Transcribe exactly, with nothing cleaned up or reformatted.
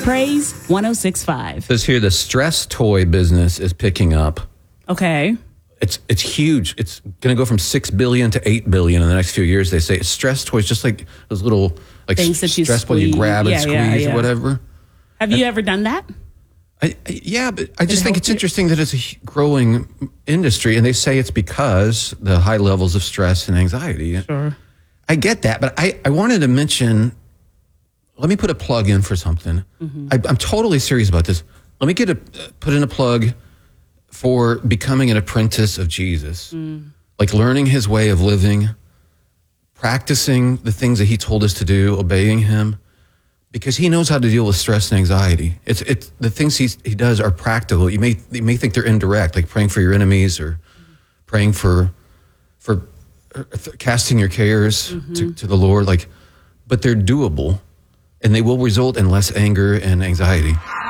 Praise one oh six point five. It says here the stress toy business is picking up. Okay. It's it's huge. It's going to go from six billion to eight billion in the next few years. They say stress toys, just like those little like Things that you stress ball you squeeze. grab and Yeah, squeeze yeah, yeah. or whatever. Have you ever done that? I, I, yeah, but I just it think help it's you? interesting that it's a hu- growing industry, and they say it's because the high levels of stress and anxiety. Sure. I get that, but I, I wanted to mention. Let me put a plug in for something. Mm-hmm. I, I'm totally serious about this. Let me get a put in a plug for becoming an apprentice of Jesus, Mm. like learning his way of living, practicing the things that he told us to do, obeying him, because he knows how to deal with stress and anxiety. It's it's the things he's, he does are practical. You may you may think they're indirect, like praying for your enemies or praying for for uh, casting your cares Mm-hmm. to, to the Lord, like, but they're doable. And they will result in less anger and anxiety.